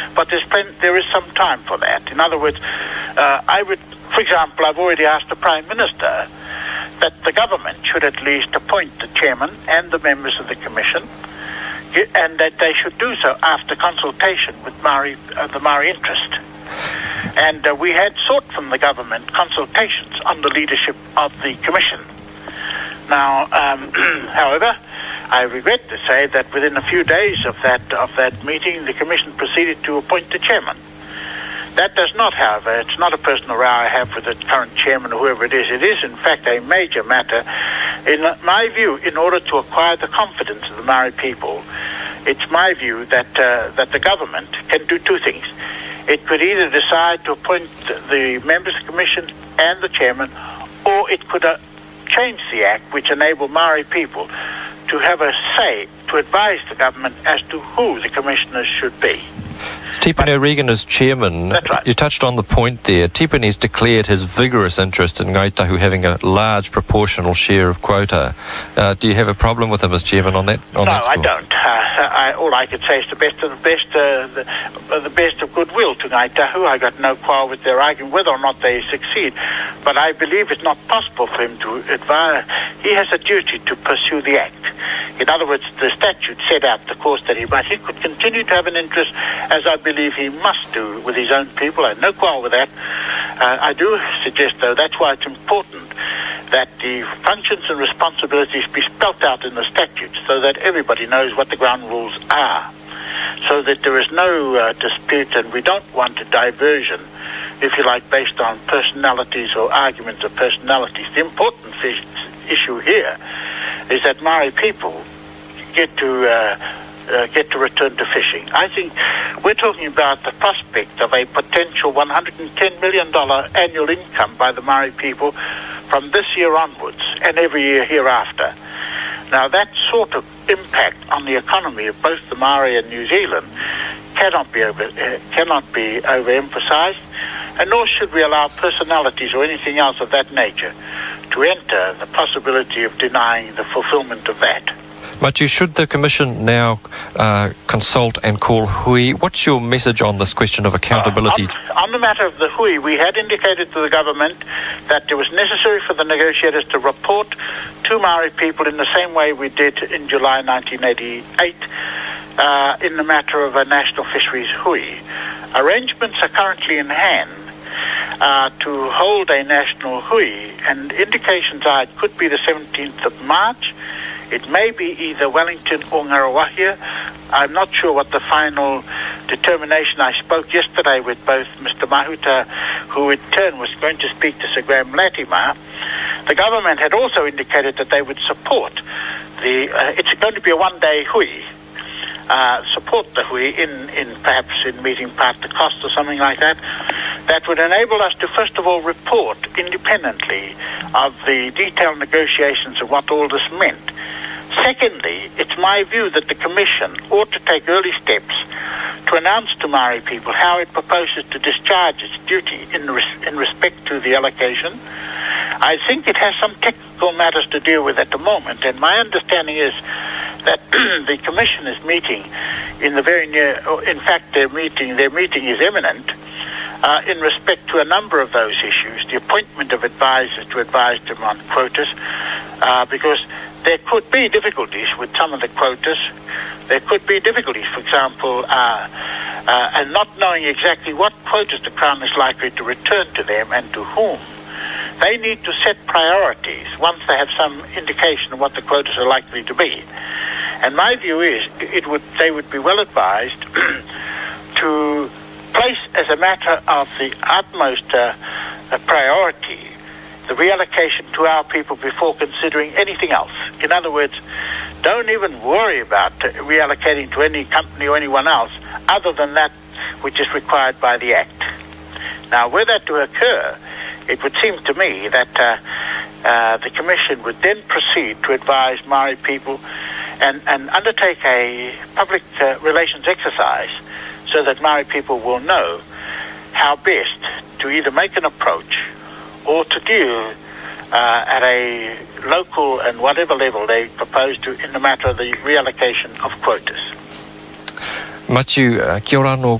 but there is some time for that. In other words, for example, I've already asked the Prime Minister that the government should at least appoint the chairman and the members of the commission, and that they should do so after consultation with the Maori interest. And we had sought from the government consultations on the leadership of the commission. Now, however, I regret to say that within a few days of that meeting, the commission proceeded to appoint the chairman. That does not, however, it's not a personal row I have with the current chairman or whoever it is. It is, in fact, a major matter. In my view, in order to acquire the confidence of the Maori people, it's my view that the government can do two things. It could either decide to appoint the members of the commission and the chairman, or it could change the act which enabled Maori people to have a say to advise the government as to who the commissioners should be. Tipene Regan is chairman. That's right. You touched on the point there. Tipene's declared his vigorous interest in Ngāi Tahu having a large proportional share of quota. Do you have a problem with him as chairman on that? No, I don't. All I could say is the best of goodwill to Ngāi Tahu. I got no quarrel with their argument whether or not they succeed. But I believe it's not possible for him to advise. He has a duty to pursue the act. In other words, the statute set out the course that he must. He could continue to have an interest, as I believe he must do, with his own people. I have no quarrel with that. I do suggest, though, that's why it's important that the functions and responsibilities be spelt out in the statute so that everybody knows what the ground rules are, so that there is no dispute, and we don't want a diversion, if you like, based on personalities or arguments of personalities. The important issue here is that Maori people get to return to fishing. I think we're talking about the prospect of a potential $110 million annual income by the Maori people from this year onwards and every year hereafter. Now, that sort of impact on the economy of both the Maori and New Zealand cannot be overemphasized, and nor should we allow personalities or anything else of that nature to enter the possibility of denying the fulfillment of that. But should the Commission now consult and call hui? What's your message on this question of accountability? On the matter of the hui, we had indicated to the government that it was necessary for the negotiators to report to Maori people in the same way we did in July 1988 in the matter of a national fisheries hui. Arrangements are currently in hand to hold a national hui, and indications are it could be the 17th of March. It may be either Wellington or Ngaruawahia. I'm not sure what the final determination. I spoke yesterday with both Mr. Mahuta, who in turn was going to speak to Sir Graham Latimer. The government had also indicated that they would support it's going to be a one-day hui, support the hui perhaps in meeting part the cost or something like that. That would enable us to first of all report independently of the detailed negotiations of what all this meant. Secondly, it's my view that the Commission ought to take early steps to announce to Maori people how it proposes to discharge its duty in respect to the allocation. I think it has some technical matters to deal with at the moment, and my understanding is that the Commission is meeting in the very near, in fact their meeting is imminent in respect to a number of those issues, the appointment of advisors to advise them on quotas, because there could be difficulties with some of the quotas. There could be difficulties, for example, and not knowing exactly what quotas the Crown is likely to return to them and to whom. They need to set priorities once they have some indication of what the quotas are likely to be. And my view is they would be well advised to place as a matter of the utmost priority the reallocation to our people before considering anything else. In other words, don't even worry about reallocating to any company or anyone else other than that which is required by the Act. Now, were that to occur, it would seem to me that the Commission would then proceed to advise Maori people and undertake a public relations exercise so that Maori people will know how best to either make an approach or to deal at a local and whatever level they propose to in the matter of the reallocation of quotas. Matiu, kia ora no